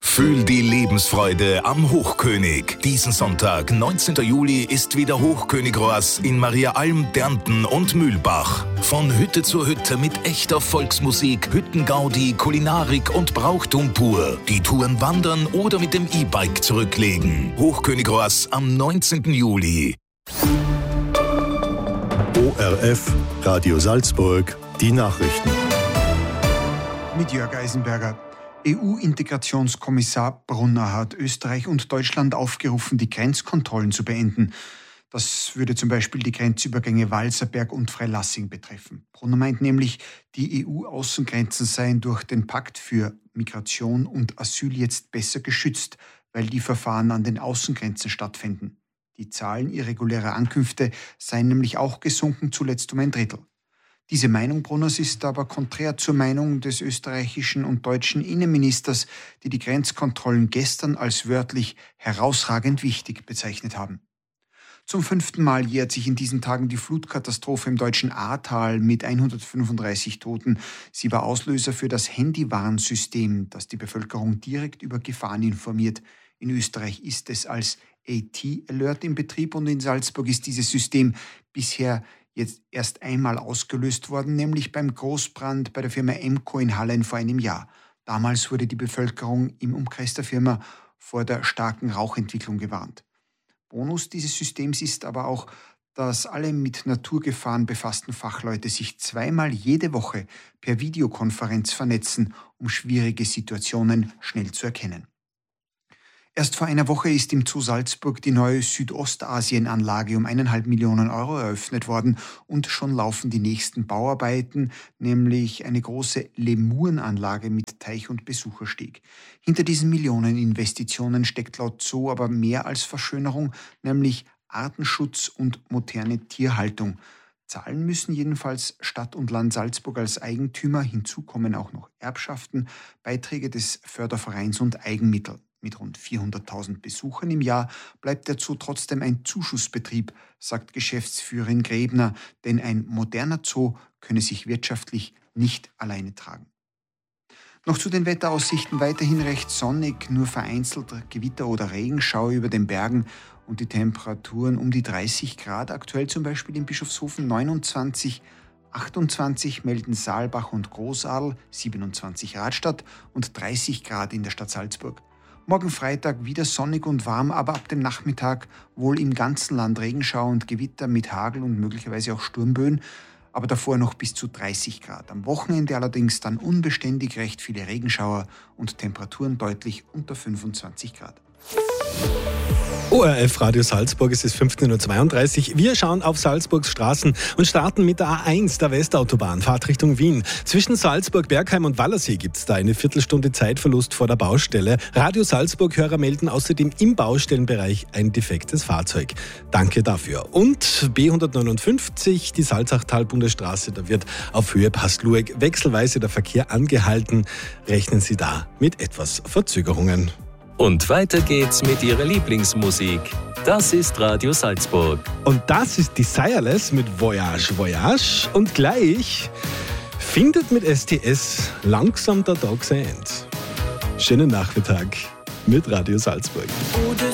Fühl die Lebensfreude am Hochkönig. Diesen Sonntag, 19. Juli, ist wieder Hochkönig-Roas in Mariaalm, Dernten und Mühlbach. Von Hütte zu Hütte mit echter Volksmusik, Hüttengaudi, Kulinarik und Brauchtum pur. Die Touren wandern oder mit dem E-Bike zurücklegen. Hochkönig-Roas am 19. Juli. ORF, Radio Salzburg, die Nachrichten. Mit Jörg Eisenberger. EU-Integrationskommissar Brunner hat Österreich und Deutschland aufgerufen, die Grenzkontrollen zu beenden. Das würde zum Beispiel die Grenzübergänge Walserberg und Freilassing betreffen. Brunner meint nämlich, die EU-Außengrenzen seien durch den Pakt für Migration und Asyl jetzt besser geschützt, weil die Verfahren an den Außengrenzen stattfinden. Die Zahlen irregulärer Ankünfte seien nämlich auch gesunken, zuletzt um ein Drittel. Diese Meinung Brunners ist aber konträr zur Meinung des österreichischen und deutschen Innenministers, die die Grenzkontrollen gestern als wörtlich herausragend wichtig bezeichnet haben. Zum 5. Mal jährt sich in diesen Tagen die Flutkatastrophe im deutschen Ahrtal mit 135 Toten. Sie war Auslöser für das Handywarnsystem, das die Bevölkerung direkt über Gefahren informiert. In Österreich ist es als AT-Alert in Betrieb und in Salzburg ist dieses System bisher jetzt erst einmal ausgelöst worden, nämlich beim Großbrand bei der Firma Emco in Hallein vor einem Jahr. Damals wurde die Bevölkerung im Umkreis der Firma vor der starken Rauchentwicklung gewarnt. Bonus dieses Systems ist aber auch, dass alle mit Naturgefahren befassten Fachleute sich zweimal jede Woche per Videokonferenz vernetzen, um schwierige Situationen schnell zu erkennen. Erst vor einer Woche ist im Zoo Salzburg die neue Südostasien-Anlage um 1,5 Millionen Euro eröffnet worden und schon laufen die nächsten Bauarbeiten, nämlich eine große Lemurenanlage mit Teich- und Besuchersteg. Hinter diesen Millioneninvestitionen steckt laut Zoo aber mehr als Verschönerung, nämlich Artenschutz und moderne Tierhaltung. Zahlen müssen jedenfalls Stadt und Land Salzburg als Eigentümer, hinzu kommen auch noch Erbschaften, Beiträge des Fördervereins und Eigenmittel. Mit rund 400.000 Besuchern im Jahr bleibt der Zoo trotzdem ein Zuschussbetrieb, sagt Geschäftsführerin Gräbner, denn ein moderner Zoo könne sich wirtschaftlich nicht alleine tragen. Noch zu den Wetteraussichten: weiterhin recht sonnig, nur vereinzelt Gewitter oder Regenschauer über den Bergen und die Temperaturen um die 30 Grad. Aktuell zum Beispiel in Bischofshofen 29, 28 melden Saalbach und Großadl, 27 Radstadt und 30 Grad in der Stadt Salzburg. Morgen Freitag wieder sonnig und warm, aber ab dem Nachmittag wohl im ganzen Land Regenschauer und Gewitter mit Hagel und möglicherweise auch Sturmböen, aber davor noch bis zu 30 Grad. Am Wochenende allerdings dann unbeständig recht viele Regenschauer und Temperaturen deutlich unter 25 Grad. ORF Radio Salzburg, es ist 15.32 Uhr. Wir schauen auf Salzburgs Straßen und starten mit der A1, der Westautobahn, Fahrtrichtung Wien. Zwischen Salzburg, Bergheim und Wallersee gibt es da eine Viertelstunde Zeitverlust vor der Baustelle. Radio Salzburg-Hörer melden außerdem im Baustellenbereich ein defektes Fahrzeug. Danke dafür. Und B159, die Salzachtal-Bundesstraße, da wird auf Höhe Passlueck wechselweise der Verkehr angehalten. Rechnen Sie da mit etwas Verzögerungen. Und weiter geht's mit Ihrer Lieblingsmusik. Das ist Radio Salzburg. Und das ist Desireless mit Voyage, Voyage. Und gleich findet mit STS langsam der Tag sein Ende. Schönen Nachmittag mit Radio Salzburg.